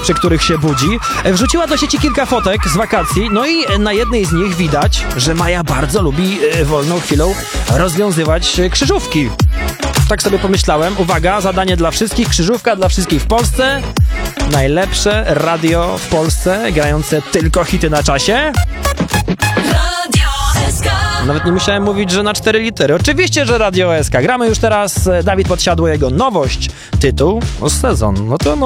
przy których się budzi. Wrzuciła do sieci kilka fotek z wakacji, no i na jednej z nich widać, że Maja bardzo lubi wolną chwilą rozwiązywać krzyżówki. Tak sobie pomyślałem, uwaga, zadanie dla wszystkich, krzyżówka dla wszystkich w Polsce. Najlepsze radio w Polsce, grające tylko hity na czasie. Radio SK. Nawet nie musiałem mówić, że na 4 litery. Oczywiście, że Radio SK. Gramy już teraz Dawid Podsiadło, jego nowość, tytuł, sezon. No to